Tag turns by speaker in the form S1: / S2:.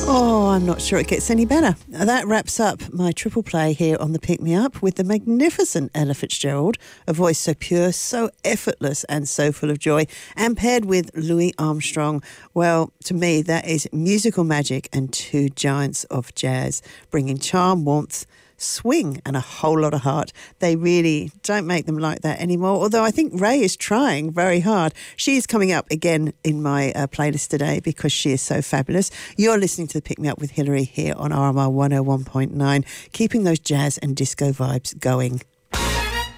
S1: Oh, I'm not sure it gets any better. That wraps up my triple play here on the Pick Me Up with the magnificent Ella Fitzgerald, a voice so pure, so effortless and so full of joy, and paired with Louis Armstrong. Well, to me, that is musical magic and two giants of jazz, bringing charm, warmth, swing and a whole lot of heart. They really don't make them like that anymore, although I think Ray is trying very hard. She is coming up again in my playlist today because she is so fabulous. You're listening to the Pick Me Up with Hillary here on RMR 101.9, keeping those jazz and disco vibes going.